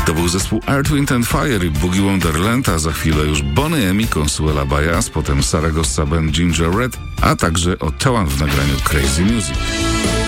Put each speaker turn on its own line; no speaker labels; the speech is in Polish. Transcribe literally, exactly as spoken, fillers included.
To był zespół Earth, Wind and Fire i Boogie Wonderland, a za chwilę już Boney M, Consuela Bajas, potem Saragossa Band Ginger Red, a także Otewan w nagraniu Crazy Music.